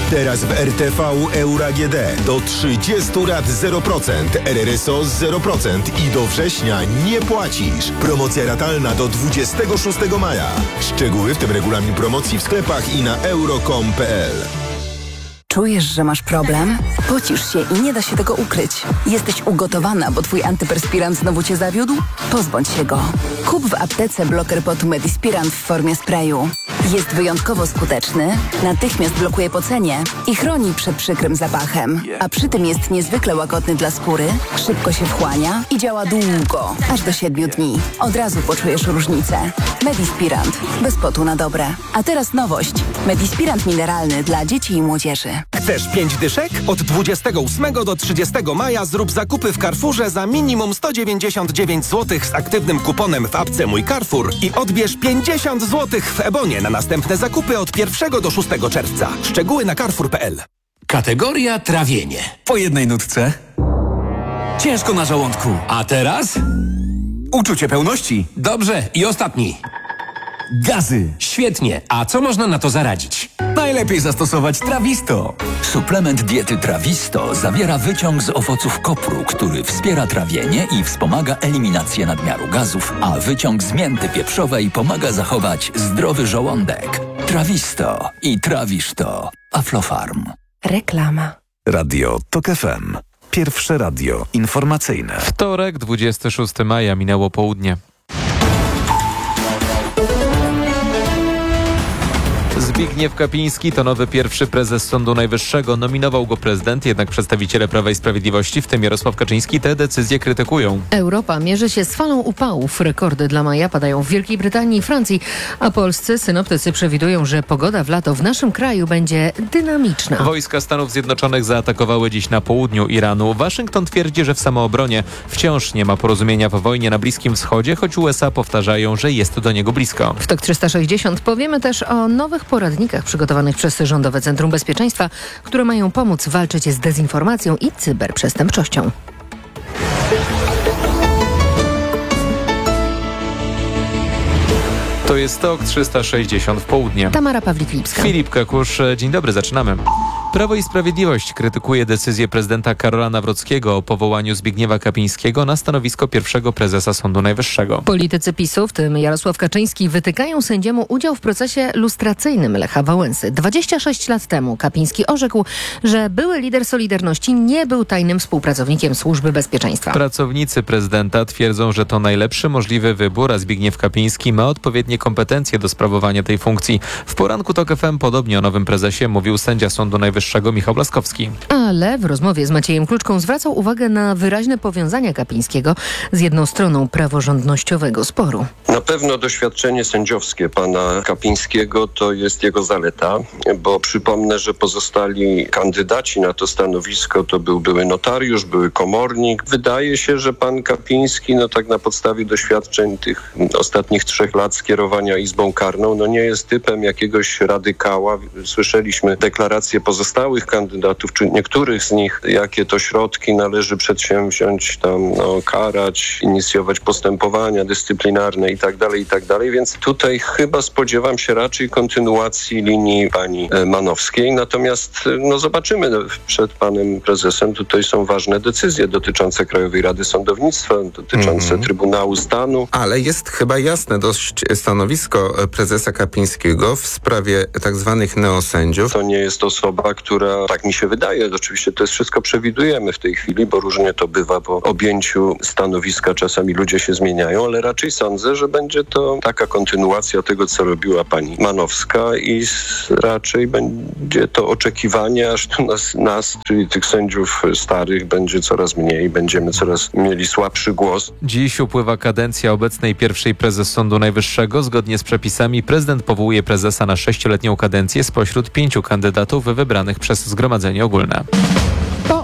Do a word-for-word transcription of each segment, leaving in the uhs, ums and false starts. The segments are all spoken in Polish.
Teraz w R T V Euro A G D do trzydziestu lat zero procent, R R S O zero procent i do września nie płacisz. Promocja ratalna do dwudziestego szóstego maja. Szczegóły, w tym regulamin promocji w sklepach i na euro kropka com kropka p l. Czujesz, że masz problem? Pocisz się i nie da się tego ukryć. Jesteś ugotowana, bo twój antyperspirant znowu cię zawiódł? Pozbądź się go. Kup w aptece bloker potu Medispirant w formie sprayu. Jest wyjątkowo skuteczny, natychmiast blokuje pocenie i chroni przed przykrym zapachem. A przy tym jest niezwykle łagodny dla skóry, szybko się wchłania i działa długo, aż do siedmiu dni. Od razu poczujesz różnicę. Medispirant. Bez potu na dobre. A teraz nowość. Medispirant mineralny dla dzieci i młodzieży. Chcesz pięć dyszek? Od dwudziestego ósmego do trzydziestego maja zrób zakupy w Carrefourze za minimum sto dziewięćdziesiąt dziewięć złotych z aktywnym kuponem w apce Mój Carrefour i odbierz pięćdziesiąt złotych w Ebonie na następne zakupy od pierwszego do szóstego czerwca. Szczegóły na carrefour kropka p l. Kategoria trawienie. Po jednej nutce. Ciężko na żołądku. A teraz? Uczucie pełności. Dobrze. I ostatni. Gazy. Świetnie. A co można na to zaradzić? Najlepiej zastosować Trawisto. Suplement diety Trawisto zawiera wyciąg z owoców kopru, który wspiera trawienie i wspomaga eliminację nadmiaru gazów, a wyciąg z mięty pieprzowej pomaga zachować zdrowy żołądek. Trawisto i trawisz to. Aflofarm. Reklama. Radio Tok F M. Pierwsze radio informacyjne. Wtorek, dwudziestego szóstego maja, minęło południe. Zbigniew Kapiński to nowy pierwszy prezes Sądu Najwyższego. Nominował go prezydent, jednak przedstawiciele Prawa i Sprawiedliwości, w tym Jarosław Kaczyński, tę decyzję krytykują. Europa mierzy się z falą upałów. Rekordy dla maja padają w Wielkiej Brytanii i Francji, a polscy synoptycy przewidują, że pogoda w lato w naszym kraju będzie dynamiczna. Wojska Stanów Zjednoczonych zaatakowały dziś na południu Iranu. Waszyngton twierdzi, że w samoobronie wciąż nie ma porozumienia po wojnie na Bliskim Wschodzie, choć U S A powtarzają, że jest do niego blisko. W Tok trzysta sześćdziesiąt powiemy też o nowych poradnikach przygotowanych przez Rządowe Centrum Bezpieczeństwa, które mają pomóc walczyć z dezinformacją i cyberprzestępczością. To jest Tok trzysta sześćdziesiąt w południe. Tamara Pawlik-Lipska. Filip Kakusz, dzień dobry, zaczynamy. Prawo i Sprawiedliwość krytykuje decyzję prezydenta Karola Nawrockiego o powołaniu Zbigniewa Kapińskiego na stanowisko pierwszego prezesa Sądu Najwyższego. Politycy PiSu, w tym Jarosław Kaczyński, wytykają sędziemu udział w procesie lustracyjnym Lecha Wałęsy. dwadzieścia sześć lat temu Kapiński orzekł, że były lider Solidarności nie był tajnym współpracownikiem Służby Bezpieczeństwa. Pracownicy prezydenta twierdzą, że to najlepszy możliwy wybór, a Zbigniew Kapiński ma odpowiednie kompetencje do sprawowania tej funkcji. W poranku Tok F M podobnie o nowym prezesie mówił sędzia Sądu Najwyższego Michał Blaskowski. Ale w rozmowie z Maciejem Kluczką zwracał uwagę na wyraźne powiązania Kapińskiego z jedną stroną praworządnościowego sporu. Na pewno doświadczenie sędziowskie pana Kapińskiego to jest jego zaleta, bo przypomnę, że pozostali kandydaci na to stanowisko to był były notariusz, były komornik. Wydaje się, że pan Kapiński, no tak na podstawie doświadczeń tych ostatnich trzech lat skierowania Izbą Karną, no nie jest typem jakiegoś radykała. Słyszeliśmy deklaracje pozostałych kandydatów, czy niektórych z nich, jakie to środki należy przedsięwziąć, tam no, karać, inicjować postępowania dyscyplinarne i tak dalej, i tak dalej. Więc tutaj chyba spodziewam się raczej kontynuacji linii pani Manowskiej. Natomiast no zobaczymy przed panem prezesem. Tutaj są ważne decyzje dotyczące Krajowej Rady Sądownictwa, dotyczące mm-hmm. Trybunału Stanu. Ale jest chyba jasne dość stanowisko prezesa Kapińskiego w sprawie tak zwanych neosędziów. To nie jest osoba, która, tak mi się wydaje, oczywiście to jest wszystko przewidujemy w tej chwili, bo różnie to bywa po objęciu stanowiska, czasami ludzie się zmieniają, ale raczej sądzę, że będzie to taka kontynuacja tego, co robiła pani Manowska i raczej będzie to oczekiwanie, aż tu nas, nas, czyli tych sędziów starych, będzie coraz mniej, będziemy coraz mieli słabszy głos. Dziś upływa kadencja obecnej pierwszej prezes Sądu Najwyższego. Zgodnie z przepisami prezydent powołuje prezesa na sześcioletnią kadencję spośród pięciu kandydatów wybranych przez Zgromadzenie Ogólne. Po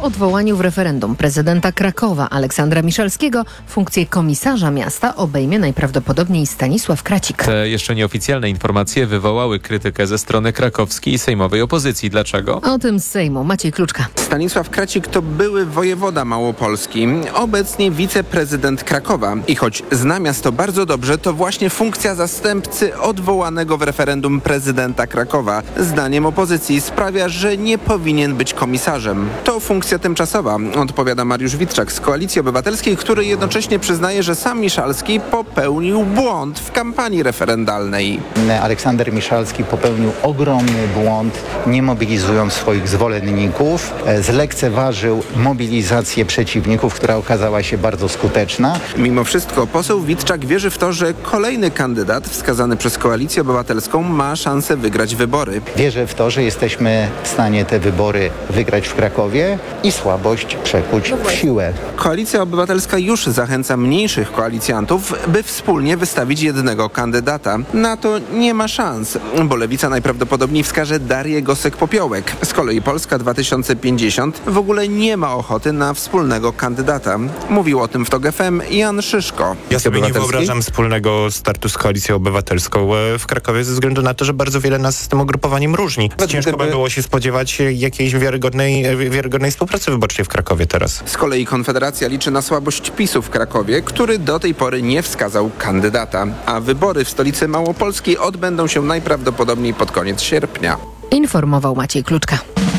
odwołaniu w referendum prezydenta Krakowa Aleksandra Miszalskiego funkcję komisarza miasta obejmie najprawdopodobniej Stanisław Kracik. Te jeszcze nieoficjalne informacje wywołały krytykę ze strony krakowskiej i sejmowej opozycji. Dlaczego? O tym z Sejmu Maciej Kluczka. Stanisław Kracik to były wojewoda małopolski, obecnie wiceprezydent Krakowa. I choć zna miasto bardzo dobrze, to właśnie funkcja zastępcy odwołanego w referendum prezydenta Krakowa zdaniem opozycji sprawia, że nie powinien być komisarzem. To funkcja tymczasowa, odpowiada Mariusz Witczak z Koalicji Obywatelskiej, który jednocześnie przyznaje, że sam Miszalski popełnił błąd w kampanii referendalnej. Aleksander Miszalski popełnił ogromny błąd, nie mobilizując swoich zwolenników. Zlekceważył mobilizację przeciwników, która okazała się bardzo skuteczna. Mimo wszystko poseł Witczak wierzy w to, że kolejny kandydat wskazany przez Koalicję Obywatelską ma szansę wygrać wybory. Wierzę w to, że jesteśmy w stanie te wybory wygrać w Krakowie i słabość przekuć w siłę. Koalicja Obywatelska już zachęca mniejszych koalicjantów, by wspólnie wystawić jednego kandydata. Na to nie ma szans, bo Lewica najprawdopodobniej wskaże Darię Gosek-Popiołek. Z kolei Polska dwa tysiące pięćdziesiąt w ogóle nie ma ochoty na wspólnego kandydata. Mówił o tym w TOG F M Jan Szyszko. Ja sobie nie wyobrażam wspólnego startu z Koalicją Obywatelską w Krakowie ze względu na to, że bardzo wiele nas z tym ugrupowaniem różni. Ciężko by było się spodziewać jakiejś wiarygodnej, wiarygodnej współpracy wyborczej w Krakowie teraz. Z kolei Konfederacja liczy na słabość PiSu w Krakowie, który do tej pory nie wskazał kandydata, a wybory w stolicy małopolskiej odbędą się najprawdopodobniej pod koniec sierpnia. Informował Maciej Kluczka.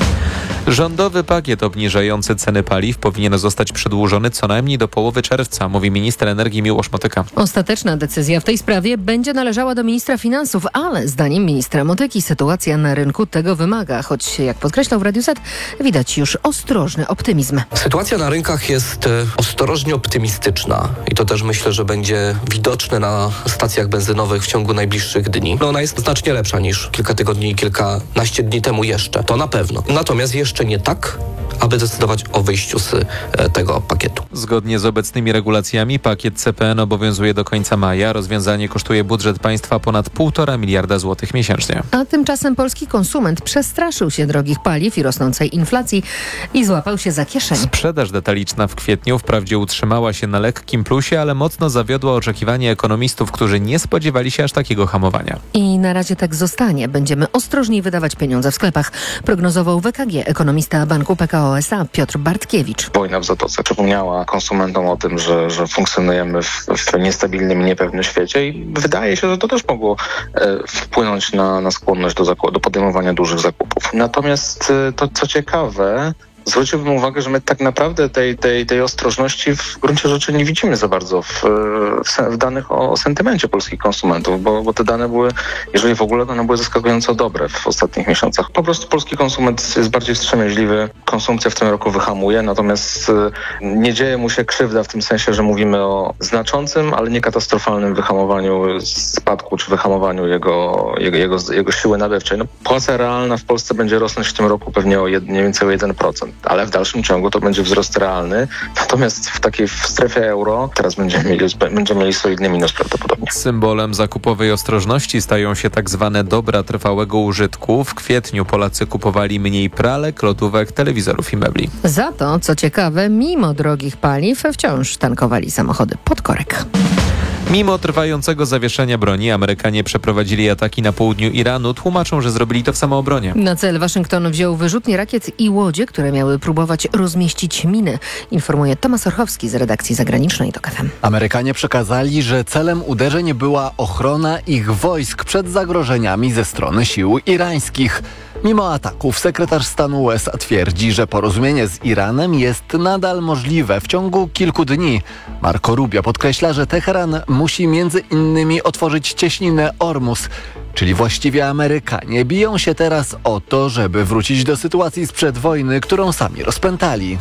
Rządowy pakiet obniżający ceny paliw powinien zostać przedłużony co najmniej do połowy czerwca, mówi minister energii Miłosz Motyka. Ostateczna decyzja w tej sprawie będzie należała do ministra finansów, ale zdaniem ministra Motyki sytuacja na rynku tego wymaga, choć jak podkreślał w Radiu Z, widać już ostrożny optymizm. Sytuacja na rynkach jest ostrożnie optymistyczna i to też myślę, że będzie widoczne na stacjach benzynowych w ciągu najbliższych dni. No ona jest znacznie lepsza niż kilka tygodni i kilkanaście dni temu jeszcze, to na pewno. Natomiast jeszcze Jeszcze nie tak, aby decydować o wyjściu z tego pakietu. Zgodnie z obecnymi regulacjami pakiet C P N obowiązuje do końca maja. Rozwiązanie kosztuje budżet państwa ponad półtora miliarda złotych miesięcznie. A tymczasem polski konsument przestraszył się drogich paliw i rosnącej inflacji i złapał się za kieszeń. Sprzedaż detaliczna w kwietniu wprawdzie utrzymała się na lekkim plusie, ale mocno zawiodła oczekiwania ekonomistów, którzy nie spodziewali się aż takiego hamowania. I na razie tak zostanie. Będziemy ostrożniej wydawać pieniądze w sklepach, prognozował W K G ekonomista banku P K O S A Piotr Bartkiewicz. Wojna w Zatoce przypomniała konsumentom o tym, że, że funkcjonujemy w, w niestabilnym i niepewnym świecie i wydaje się, że to też mogło e, wpłynąć na, na skłonność do, zakup, do podejmowania dużych zakupów. Natomiast e, to, co ciekawe, zwróciłbym uwagę, że my tak naprawdę tej, tej, tej ostrożności w gruncie rzeczy nie widzimy za bardzo w, w, w danych o, o sentymencie polskich konsumentów, bo, bo te dane były, jeżeli w ogóle, one były zaskakująco dobre w ostatnich miesiącach. Po prostu polski konsument jest bardziej wstrzemięźliwy, konsumpcja w tym roku wyhamuje, natomiast nie dzieje mu się krzywda w tym sensie, że mówimy o znaczącym, ale nie katastrofalnym wyhamowaniu spadku czy wyhamowaniu jego, jego, jego, jego siły nabywczej. No, płaca realna w Polsce będzie rosnąć w tym roku pewnie o jed, mniej więcej o jeden procent. Ale w dalszym ciągu to będzie wzrost realny. Natomiast w takiej w strefie euro teraz będziemy mieli, będziemy mieli solidny minus prawdopodobnie. Symbolem zakupowej ostrożności stają się tak zwane dobra trwałego użytku. W kwietniu Polacy kupowali mniej pralek, lodówek, telewizorów i mebli. Za to, co ciekawe, mimo drogich paliw wciąż tankowali samochody pod korek. Mimo trwającego zawieszenia broni Amerykanie przeprowadzili ataki na południu Iranu. Tłumaczą, że zrobili to w samoobronie. Na cel Waszyngton wziął wyrzutnie rakiet i łodzie, które miały próbować rozmieścić miny. Informuje Tomasz Orchowski z redakcji zagranicznej TOK F M. Amerykanie przekazali, że celem uderzeń była ochrona ich wojsk przed zagrożeniami ze strony sił irańskich. Mimo ataków sekretarz stanu U S A twierdzi, że porozumienie z Iranem jest nadal możliwe w ciągu kilku dni. Marco Rubio podkreśla, że Teheran musi między innymi otworzyć cieśninę Ormus, czyli właściwie Amerykanie biją się teraz o to, żeby wrócić do sytuacji sprzed wojny, którą sami rozpętali.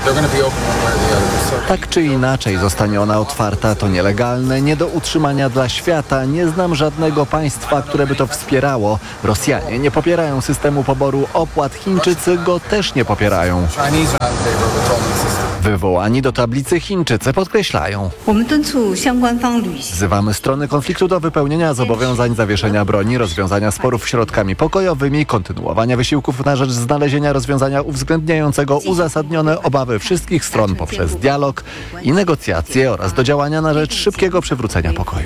Tak czy inaczej zostanie ona otwarta, to nielegalne, nie do utrzymania dla świata. Nie znam żadnego państwa, które by to wspierało. Rosjanie nie popierają systemu poboru opłat, Chińczycy go też nie popierają. Wywołani do tablicy Chińczycy podkreślają: wzywamy strony konfliktu do wypełnienia zobowiązań zawieszenia broni, rozwiązania rozwiązania sporów środkami pokojowymi, kontynuowania wysiłków na rzecz znalezienia rozwiązania uwzględniającego uzasadnione obawy wszystkich stron poprzez dialog i negocjacje oraz do działania na rzecz szybkiego przywrócenia pokoju.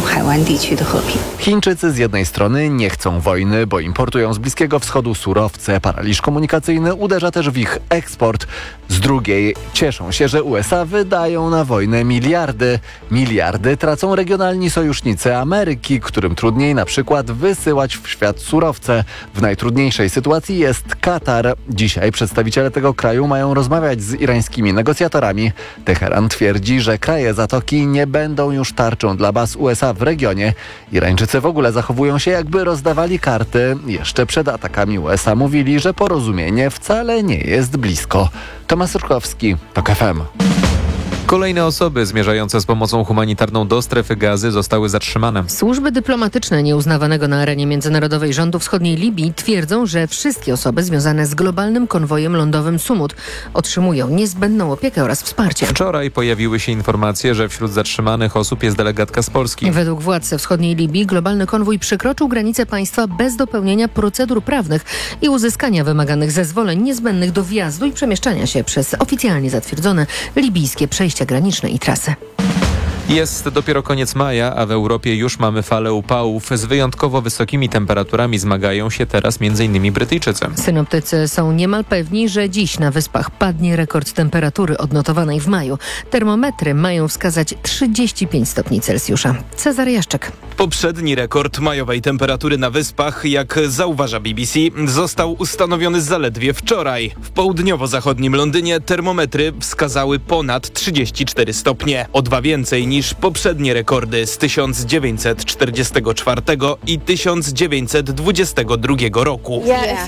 Chińczycy z jednej strony nie chcą wojny, bo importują z Bliskiego Wschodu surowce. Paraliż komunikacyjny uderza też w ich eksport. Z drugiej cieszą się, że U S A wydają na wojnę miliardy. Miliardy tracą regionalni sojusznicy Ameryki, którym trudniej na przykład wysyłać w świat surowce. W najtrudniejszej sytuacji jest Katar. Dzisiaj przedstawiciele tego kraju mają rozmawiać z irańskimi negocjatorami. Teheran twierdzi, że kraje Zatoki nie będą już tarczą dla baz U S A w regionie. Irańczycy w ogóle zachowują się, jakby rozdawali karty. Jeszcze przed atakami U S A mówili, że porozumienie wcale nie jest blisko. Tomasz Rutkowski, TOK F M. Kolejne osoby zmierzające z pomocą humanitarną do strefy Gazy zostały zatrzymane. Służby dyplomatyczne nieuznawanego na arenie międzynarodowej rządu wschodniej Libii twierdzą, że wszystkie osoby związane z globalnym konwojem lądowym Sumut otrzymują niezbędną opiekę oraz wsparcie. Wczoraj pojawiły się informacje, że wśród zatrzymanych osób jest delegatka z Polski. Według władz wschodniej Libii globalny konwój przekroczył granicę państwa bez dopełnienia procedur prawnych i uzyskania wymaganych zezwoleń niezbędnych do wjazdu i przemieszczania się przez oficjalnie zatwierdzone libijskie przejścia graniczne i trasy. Jest dopiero koniec maja, a w Europie już mamy falę upałów. Z wyjątkowo wysokimi temperaturami zmagają się teraz m.in. Brytyjczycy. Synoptycy są niemal pewni, że dziś na Wyspach padnie rekord temperatury odnotowanej w maju. Termometry mają wskazać trzydzieści pięć stopni Celsjusza. Cezary Jaszczek. Poprzedni rekord majowej temperatury na Wyspach, jak zauważa B B C, został ustanowiony zaledwie wczoraj. W południowo-zachodnim Londynie termometry wskazały ponad trzydzieści cztery stopnie. O dwa więcej niż poprzednie rekordy z tysiąc dziewięćset czterdziestego czwartego i tysiąc dziewięćset dwudziestego drugiego roku.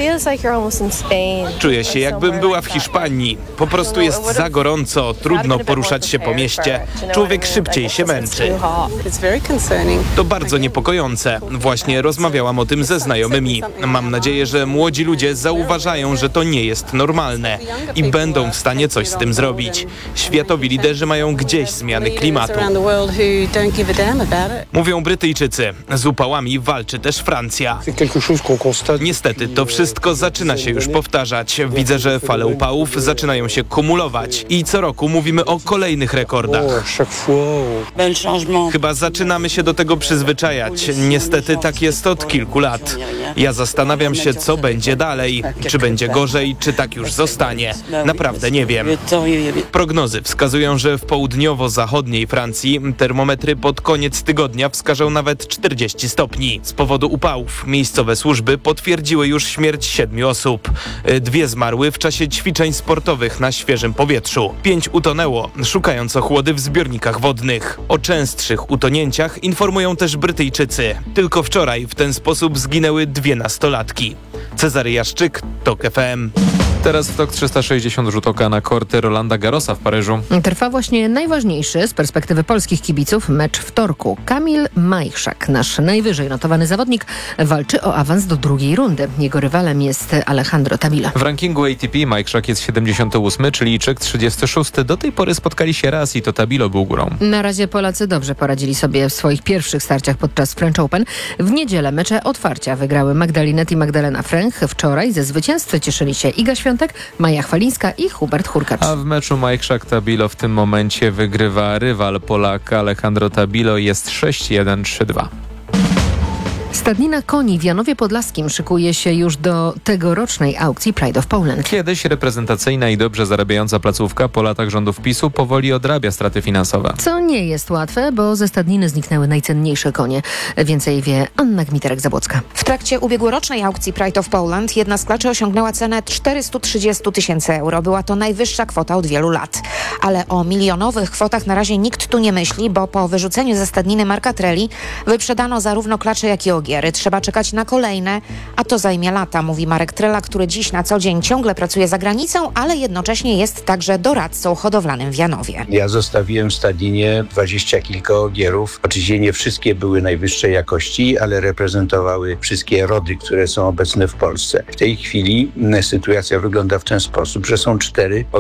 Czuję się, jakbym była w Hiszpanii. Po prostu jest za gorąco, trudno poruszać się po mieście. Człowiek szybciej się męczy. To bardzo niepokojące. Właśnie rozmawiałam o tym ze znajomymi. Mam nadzieję, że młodzi ludzie zauważają, że to nie jest normalne i będą w stanie coś z tym zrobić. Światowi liderzy mają gdzieś zmiany klimatu. Mówią Brytyjczycy. Z upałami walczy też Francja. Niestety to wszystko zaczyna się już powtarzać. Widzę, że fale upałów zaczynają się kumulować i co roku mówimy o kolejnych rekordach. Chyba zaczynamy się do tego przyzwyczajać. Niestety tak jest od kilku lat. Ja zastanawiam się, co będzie dalej. Czy będzie gorzej, czy tak już zostanie. Naprawdę nie wiem. Prognozy wskazują, że w południowo-zachodniej Francji termometry pod koniec tygodnia wskażą nawet czterdzieści stopni. Z powodu upałów miejscowe służby potwierdziły już śmierć siedmiu osób. Dwie zmarły w czasie ćwiczeń sportowych na świeżym powietrzu. Pięć utonęło, szukając ochłody w zbiornikach wodnych. O częstszych utonięciach informują też Brytyjczycy. Tylko wczoraj w ten sposób zginęły dwie nastolatki. Cezary Jaszczyk, TOK F M. Teraz w TOK trzysta sześćdziesiąt rzut oka na korty Rolanda Garrosa w Paryżu. Trwa właśnie najważniejszy z perspektywy polskich kibiców mecz wtorku. Kamil Majchrzak, nasz najwyżej notowany zawodnik, walczy o awans do drugiej rundy. Jego rywalem jest Alejandro Tabilo. W rankingu A T P Majchrzak jest siedemdziesiąty ósmy, Chilijczyk trzydziesty szósty. Do tej pory spotkali się raz i to Tabilo był górą. Na razie Polacy dobrze poradzili sobie w swoich pierwszych starciach podczas French Open. W niedzielę mecze otwarcia wygrały Magdalinet i Magdalena Fręch. Wczoraj ze zwycięstwy cieszyli się Iga Świątek, Maja Chwalińska i Hubert Hurkacz. A w meczu Majchrzak-Tabilo w tym momencie wygrywa rywal Polaka Alejandro Tabilo, jest sześć jeden trzy dwa. Stadnina koni w Janowie Podlaskim szykuje się już do tegorocznej aukcji Pride of Poland. Kiedyś reprezentacyjna i dobrze zarabiająca placówka po latach rządów PiSu powoli odrabia straty finansowe. Co nie jest łatwe, bo ze stadniny zniknęły najcenniejsze konie. Więcej wie Anna Gmiterek-Zabłocka. W trakcie ubiegłorocznej aukcji Pride of Poland jedna z klaczy osiągnęła cenę czterysta trzydzieści tysięcy euro. Była to najwyższa kwota od wielu lat. Ale o milionowych kwotach na razie nikt tu nie myśli, bo po wyrzuceniu ze stadniny Marka Treli wyprzedano zarówno klacze, jak i ogiery. Trzeba czekać na kolejne, a to zajmie lata, mówi Marek Trela, który dziś na co dzień ciągle pracuje za granicą, ale jednocześnie jest także doradcą hodowlanym w Janowie. Ja zostawiłem w stadninie dwadzieścia kilka ogierów. Oczywiście nie wszystkie były najwyższej jakości, ale reprezentowały wszystkie rody, które są obecne w Polsce. W tej chwili sytuacja wygląda w ten sposób, że są cztery